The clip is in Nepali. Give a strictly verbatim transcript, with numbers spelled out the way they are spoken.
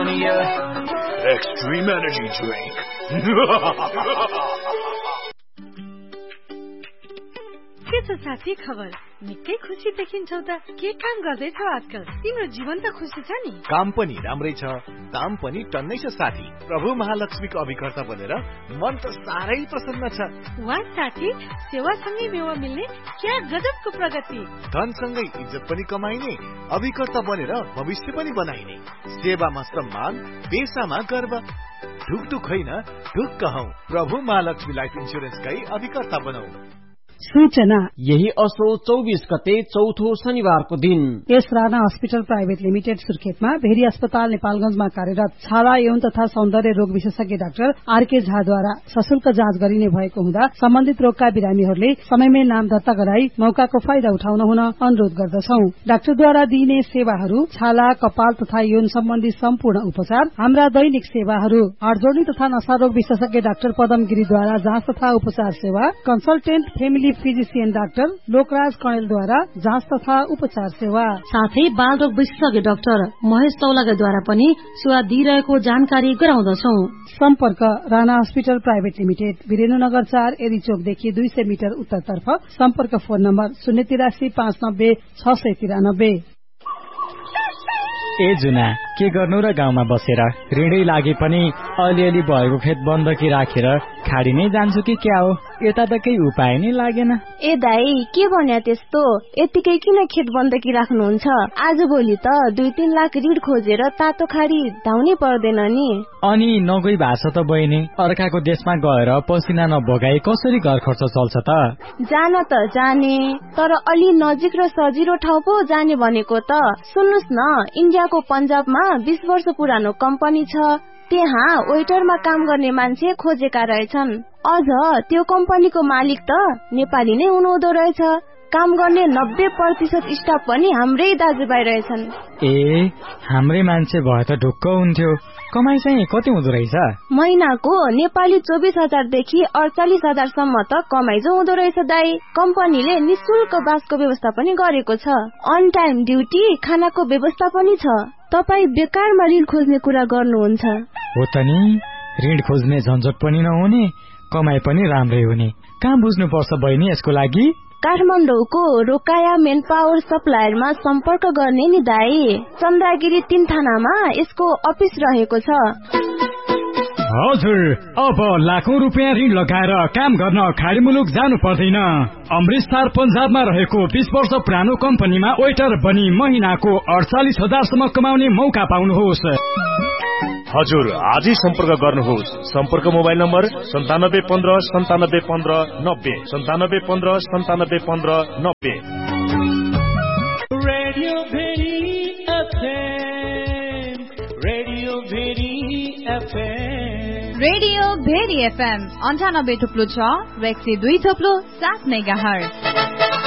Mania Extreme Energy Drink. के छ साथी खबर? निकै खुसी देखिन्छौ त। के काम गर्दैछौ आजकल? तिम्रो जीवन त खुसी छ नि? काम पनि राम्रै छ, दाम पनि टन्नै छ साथी। प्रभु महालक्ष्मीको अभिकर्ता बनेर मन त साह्रै प्रसन्न छ। वाह साथी, सेवासँगै मेवा मिल्ने क्या गजबको प्रगति। धनसँगै इज्जत पनि कमाइने, अभिकर्ता बनेर भविष्य पनि बनाइने। सेवामा सम्मान, पेशामा गर्व। ढुकढुक होइन, ढुक्क हौ। प्रभु महालक्ष्मी लाइफ इन्स्योरेन्सकै अभिकर्ता बनौ। सूचना यही असो चौबीस गते चौथो शनिबारको दिन यस Rana hospital private limited सुर्खेतमा very अस्पताल नेपालगंजमा कार्यरत छाला यौन तथा सौन्दर्य रोग विशेषज्ञ डाक्टर आरके झाद्वारा सशुल्क जाँच गरिने भएको हुँदा सम्बन्धित रोगका बिरामीहरूले समयमै नाम दर्ता गराई मौकाको फाइदा उठाउन हुन अनुरोध गर्दछौ। डाक्टरद्वारा दिइने सेवाहरू छाला, कपाल तथा यौन सम्बन्धी सम्पूर्ण उपचार, हाम्रा दैनिक सेवाहरू, हाडजोड्नी तथा नशारोग विशेषज्ञ डाक्टर पदम गिरीद्वारा जाँच तथा उपचार सेवा, consultant family physician doctor Lokraj कणेलद्वारा जाँच तथा उपचार सेवा, साथै बालरोग विशेषज्ञ डाक्टर महेश तौलागाद्वारा पनि सेवा दिइरहेको जानकारी गराउँदछौ। सम्पर्क Rana hospital private limited, Birendranagar चार, एरी चोकदेखि दुई सय मिटर उत्तरतर्फ। सम्पर्क फोन नम्बर शून्य तिरासी पाँच नब्बे छ सय तिरानब्बे। ए जुना, के गर्नु र गाउँमा बसेर ऋणै लागे पनि अलिअलि भएको खेत बन्दकी राखेर खाडी नै जान्छु कि क्या हो? यता त केही उपाय नै लागेन। ए दाई, के भन्या त्यस्तो? यतिकै किन खेत बन्दकी राख्नुहुन्छ? आजभोलि त दुई तीन लाख ऋण खोजेर तातो खाडी धाउनै पर्दैन नि। अनि नगई भाष त बहिनी, अर्काको देशमा गएर पसिना नबगाई कसरी घर खर्च चल्छ त? जान त जाने, तर अलि नजिक र सजिलो ठाउँ पो जाने भनेको त। सुन्नुस् न, इन्डियाको पन्जाबमा बीस वर्ष पुरानो कम्पनी छ। त्यहाँ वेटरमा काम गर्ने मान्छे खोजेका रहेछन्। अझ त्यो कम्पनीको मालिक त नेपाली नै हुनुहुँदो रहेछ। काम गर्ने नब्बे प्रतिशत स्टाफ पनि हाम्रै दाजुभाइ रहेछन्। ए, हाम्रै मान्छे भए त ढुक्क हुन्थ्यो। कमाई चाहिँ कति हुँदो रहेछ? महिनाको नेपाली चौबिस हजारदेखि अडचालिस हजारसम्म त कमाई जो हुँदो रहेछ दाई। कम्पनीले निशुल्क बासको व्यवस्था पनि गरेको छ। अन टाइम ड्युटी, खानाको व्यवस्था पनि छ। तपाई बेकारमा ऋण खोज्ने कुरा गर्नुहुन्छ? हो त नि, ऋण खोज्ने झन्झट पनि नहुने, कमाई पनि राम्रै हुने। कहाँ बुझ्नु पर्छ बहिनी यसको लागि? काठमाडौँको रोकाया मेन पावर सप्लायरमा सम्पर्क गर्ने नि दाई। चन्द्रगिरी तीन थानामा यसको अफिस रहेको छ। हजुर, अब लाखौं रुपियाँ ऋण लगाएर काम गर्न खाडी मुलुक जानु पर्दैन। अमृतसर पन्जाबमा रहेको बीस वर्ष पुरानो कम्पनीमा वेटर बनी महिनाको अडचालिस हजारसम्म कमाउने मौका पाउनुहोस्। हजुर, आजै सम्पर्क गर्नुहोस्। सम्पर्क मोबाइल नम्बर सन्तानब्बे पन्ध्र सन्तानब्बे पन्ध्र नब्बे सन्तानब्बे पन्ध्र सन्तानब्बे पन्ध्र नब्बे। Radio very FM, radio very FM, radio very FM अन्ठानब्बे थुप्लो छ र एक सय दुई थुप्लो सात मेगा हर्ज।